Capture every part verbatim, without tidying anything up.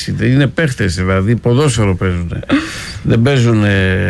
έτσι. Είναι παίχτες, δηλαδή ποδόσφαιρο παίζουν. Δεν παίζουν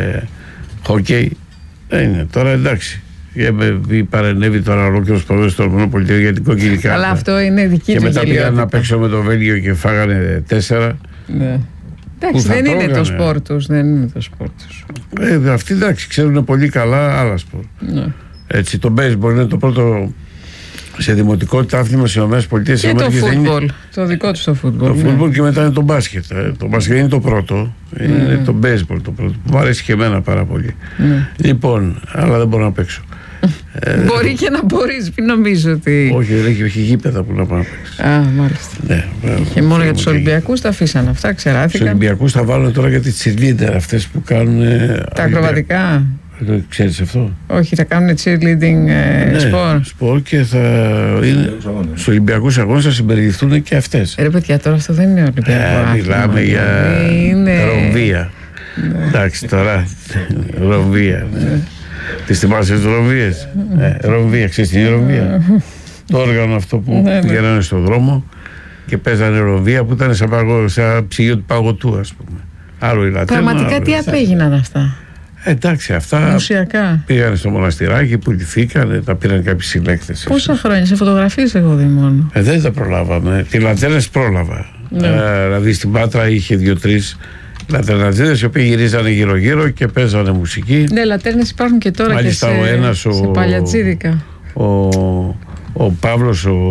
χοκέι. Δεν είναι. Τώρα εντάξει. Παρενέβη τώρα ολόκληρος ποδόσφαιρο στο Πολιτείο για την κόκκινη κάρτα. Αλλά αυτό είναι δική του γελιότητα. Και μετά πήγαν να παίξω με το Βέλγιο και φάγανε τέσσερα. Ναι. Εντάξει, δεν είναι το σπορ τους. Δεν είναι το σπορ τους. Ε, αυτοί εντάξει, ξέρουν πολύ καλά άλλα σπορ. Ναι. Έτσι, το baseball είναι το πρώτο σε δημοτικότητα άθλημα στις ΗΠΑ. Και το φούτμπολ. Είναι... Το δικό του το φούτμπολ. Το φούτμπολ ναι. Και μετά είναι το μπάσκετ. Ε. Το μπάσκετ είναι το πρώτο. Ναι. Είναι το baseball το πρώτο. Που μου αρέσει και εμένα πάρα πολύ. Ναι. Λοιπόν, αλλά δεν μπορώ να παίξω. ε, Μπορεί και να μπορείς, μην νομίζω ότι. Όχι, δεν έχει, έχει γήπεδα που να πάω να παίξω. Α, μάλιστα. Ναι, και μόνο για τους Ολυμπιακούς τα αφήσαν αυτά, ξεράθηκαν. Τους Ολυμπιακούς θα βάλουν τώρα για τις cheerleader αυτές που κάνουν. Τα ακροβατικά. Ξέρεις αυτό? Όχι, θα κάνουν cheerleading ε, ναι, σπορ. Σπορ και θα είναι στους Ολυμπιακούς αγώνες θα συμπεριληφθούν και αυτές. Ρε παιδιά, τώρα αυτό δεν είναι Ολυμπιακό. Ε, μιλάμε για είναι... ρομβία. Ναι. Εντάξει τώρα, ρομβία. Ναι. Τις θυμάσαι τις ρομβίες? Ναι. Ε, ρομβία, ξέρεις τι είναι ρομβία? Το όργανο αυτό που ναι, πηγαίνανε ναι. στον δρόμο και παίζανε ρομβία που ήταν σαν, παγω, σαν ψυγείο του παγωτού, ας πούμε. Άλλο η λατέρνα. Πραγματικά τι απέγιναν αυτά? Εντάξει, αυτά μουσιακά. Πήγαν στο μοναστηράκι, πουληθήκανε, τα πήραν κάποιοι συλλέκτες. Πόσα χρόνια, σε φωτογραφίες εγώ δει μόνο. Ε, δεν τα προλάβαμε. Τι λατέρνες πρόλαβα. Ναι. Ε, δηλαδή στην Πάτρα είχε δύο-τρεις λατέρνατζίδες οι οποίοι γυρίζανε γύρω-γύρω και παίζανε μουσική. Ναι, λατέρνες υπάρχουν και τώρα. Μάλιστα, και σε, ο ένας, σε ο, παλιατζίδικα. Ο, ο, ο Παύλος, ο,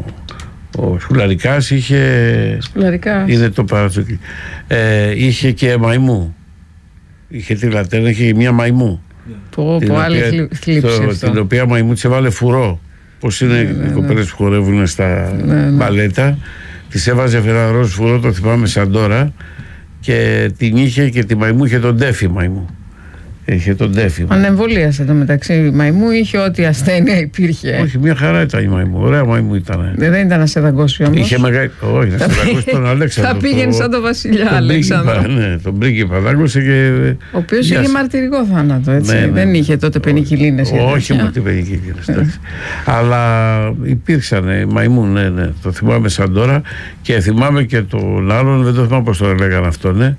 ο Σκουλαρικάς είχε. Σκουλαρικά. Είναι το παρατσούκι. Ε, είχε και μαϊμού. Είχε τη λατέρνα, είχε μια μαϊμού. Πω, πω, άλλη θλίψη αυτό. Την οποία μαϊμού της έβαλε φουρό. Πώς είναι ναι, οι ναι, κοπέλες ναι. που χορεύουν στα ναι, ναι. μπαλέτα. Της έβαζε ένα ροζ φουρό, το θυμάμαι σαν τώρα. Και την είχε και τη μαϊμού είχε τον τέφι μαϊμού. Είχε τον τέφι. Ανεμβολίασε το μεταξύ. Η μαϊμού είχε ό,τι ασθένεια υπήρχε. Όχι, μια χαρά ήταν η μαϊμού. Ωραία μαϊμού ήταν. Δεν, δεν ήταν να σε δαγκώσει όμως. Είχε μεγάλη. Όχι, να σε δαγκώσει τον Αλέξανδρο. Θα πήγαινε σαν τον Βασιλιά Αλέξανδρο. Ναι, τον πρίγκιπα δάγκωσε και. Ο οποίος είχε μαρτυρικό θάνατο, έτσι. Ναι, ναι. Δεν είχε τότε πενικυλίνες. Όχι με την πενικυλίνες. Αλλά υπήρξαν μαϊμού, ναι, ναι. Το θυμάμαι σαν τώρα. Και θυμάμαι και τον άλλον, δεν το θυμάμαι πώς το έλεγαν αυτό, ναι.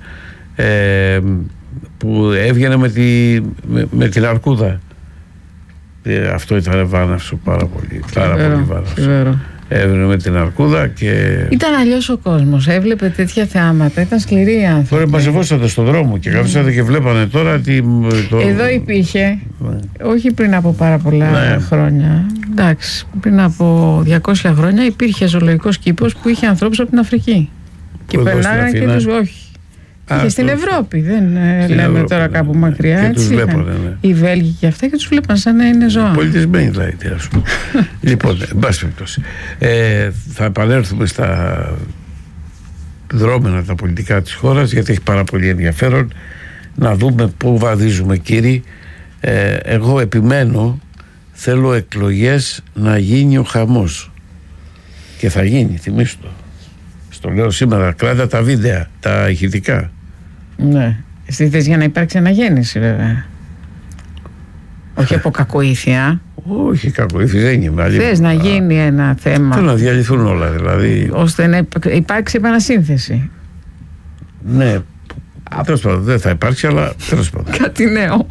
Που έβγαινε με, τη, με, με την αρκούδα. Ε, αυτό ήταν βάναυσο πάρα πολύ. Πάρα φιβέρο, πολύ βάναυσο. Έβγαινε με την αρκούδα και. Ήταν αλλιώς ο κόσμος. Έβλεπε τέτοια θεάματα. Ήταν σκληροί άνθρωποι. Τώρα μαζευόσατε στον δρόμο και καθίσατε mm. και βλέπανε τώρα τι. Το... Εδώ υπήρχε. Ναι. Όχι πριν από πάρα πολλά ναι. χρόνια. Εντάξει. Πριν από διακόσια χρόνια υπήρχε ζωολογικός κήπος που είχε ανθρώπους από την Αφρική. Και περνάγαν και τους. Όχι. Α, και στην το... Ευρώπη, δεν στην λέμε Ευρώπη, τώρα κάπου ναι, μακριά. Και έτσι, τους βλέπανε, ναι. Οι Βέλγοι και αυτά και τους βλέπαν σαν να είναι ζώα. Πολιτισμένοι δηλαδή, τι ας πούμε. Λοιπόν, εν πάση περιπτώσει. Ε, θα επανέλθουμε στα δρόμενα τα πολιτικά της χώρας, γιατί έχει πάρα πολύ ενδιαφέρον να δούμε πού βαδίζουμε, κύριοι. Ε, εγώ επιμένω, θέλω εκλογές να γίνει ο χαμός. Και θα γίνει, θυμίσου το. Στο λέω σήμερα, κράτα τα βίντεο, τα ηχητικά. Ναι. Εσύ θες για να υπάρξει αναγέννηση, βέβαια. Όχι από κακοήθεια. Όχι, κακοήθεια δεν είναι. Θες να γίνει ένα θέμα. Θέλω να διαλυθούν όλα, δηλαδή. Ώστε να υπάρξει επανασύνθεση. Ναι. Τέλος πάντων, δεν θα υπάρξει, αλλά τέλος πάντων. Κάτι νέο.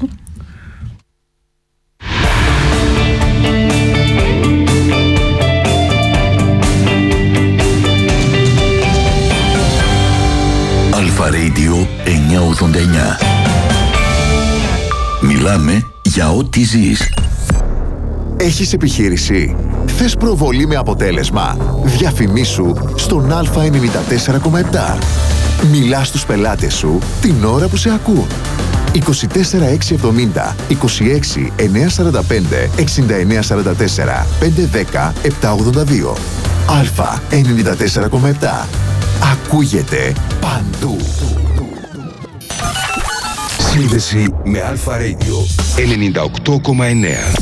Αλφα Radio εννιακόσια ογδόντα εννιά. Μιλάμε για ό,τι ζεις. Έχεις επιχείρηση? Θες προβολή με αποτέλεσμα? Διαφημίσου στον Α ενενήντα τέσσερα κόμμα επτά. Μιλάς στους πελάτες σου την ώρα που σε ακούν. είκοσι τέσσερα εξακόσια εβδομήντα, είκοσι έξι εννιακόσια σαράντα πέντε, εξήντα εννέα σαράντα τέσσερα, πεντακόσια δέκα, επτακόσια ογδόντα δύο. Α ενενήντα τέσσερα κόμμα επτά. Ακούγεται παντού. Σύνδεση με Αλφα Radio ενενήντα οκτώ κόμμα εννέα.